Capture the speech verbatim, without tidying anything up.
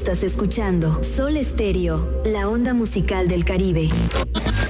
Estás escuchando Sol Estéreo, la onda musical del Caribe.